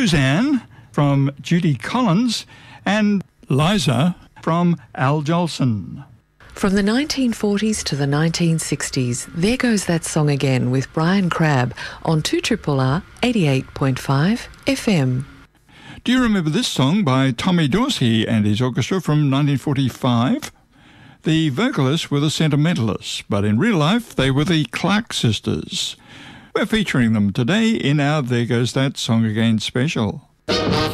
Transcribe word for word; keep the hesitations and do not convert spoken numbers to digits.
Suzanne from Judy Collins and Liza from Al Jolson. From the nineteen forties to the nineteen sixties, there goes that song again with Brian Crabb on two R R R eighty-eight point five F M. Do you remember this song by Tommy Dorsey and his orchestra from nineteen forty-five? The vocalists were the Sentimentalists, but in real life they were the Clark Sisters. We're featuring them today in our There Goes That Song Again special.